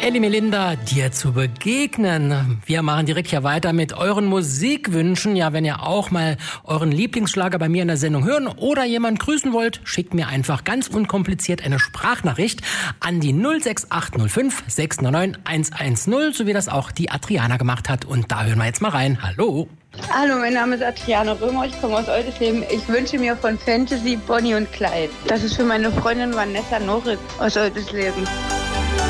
Elli Melinda, dir zu begegnen. Wir machen direkt hier weiter mit euren Musikwünschen. Ja, wenn ihr auch mal euren Lieblingsschlager bei mir in der Sendung hören oder jemand grüßen wollt, schickt mir einfach ganz unkompliziert eine Sprachnachricht an die 06805 699 110, so wie das auch die Adriana gemacht hat. Und da hören wir jetzt mal rein. Hallo. Hallo, mein Name ist Adriana Römer, ich komme aus Oldisleben. Ich wünsche mir von Fantasy Bonnie und Clyde. Das ist für meine Freundin Vanessa Noritz aus Oldisleben.